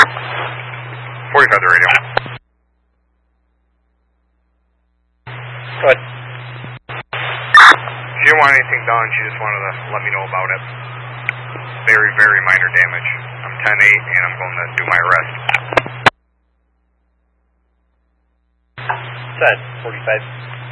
45 the radio. Go ahead. She didn't want anything done, she just wanted to let me know about it. Very, very minor damage. I'm 10-8 and I'm going to do my arrest. 10, 45.